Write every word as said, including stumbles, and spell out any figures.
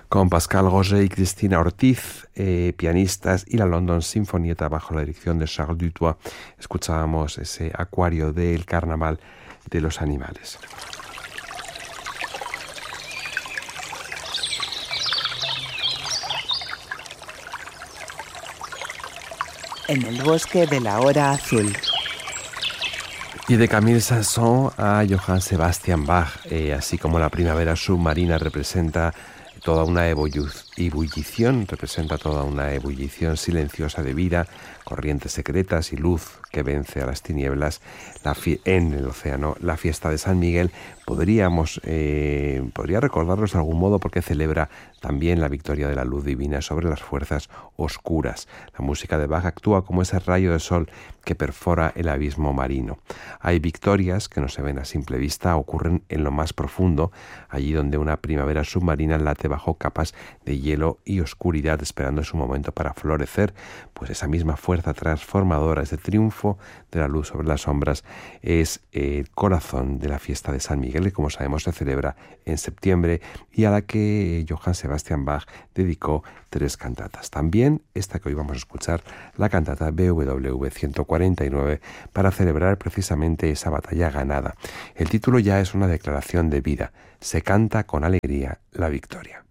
con Pascal Roger y Cristina Ortiz, eh, pianistas, y la London Sinfonietta bajo la dirección de Charles Dutoit. Escuchábamos ese acuario del Carnaval de los Animales. En el bosque de la hora azul. Y de Camille Saint-Saëns a Johann Sebastian Bach, eh, así como la primavera submarina representa toda una ebullición, representa toda una ebullición silenciosa de vida, corrientes secretas y luz que vence a las tinieblas la en el océano. La fiesta de San Miguel podríamos eh, podría recordarnos de algún modo porque celebra también la victoria de la luz divina sobre las fuerzas oscuras. La música de Bach actúa como ese rayo de sol que perfora el abismo marino. Hay victorias que no se ven a simple vista, ocurren en lo más profundo, allí donde una primavera submarina late bajo capas de hielo y oscuridad esperando su momento para florecer. Pues esa misma fuerza transformadora, ese triunfo de la luz sobre las sombras, es el corazón de la fiesta de San Miguel, que como sabemos se celebra en septiembre y a la que Johann Sebastian Bach dedicó tres cantatas. También esta que hoy vamos a escuchar, la cantata B W V ciento cuarenta y nueve, para celebrar precisamente esa batalla ganada. El título ya es una declaración de vida. Se canta con alegría la victoria.